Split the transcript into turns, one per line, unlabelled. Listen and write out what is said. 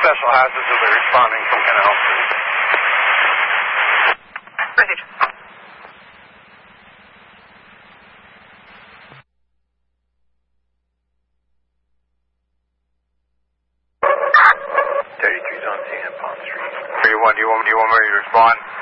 Special Hazards will be responding from Canal Street.
Message.
On Palm Street. 31, do you want me to respond?